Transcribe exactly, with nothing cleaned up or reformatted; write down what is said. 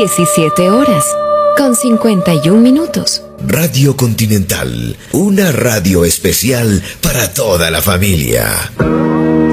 diecisiete horas, con cincuenta y un minutos. Radio Continental, una radio especial para toda la familia.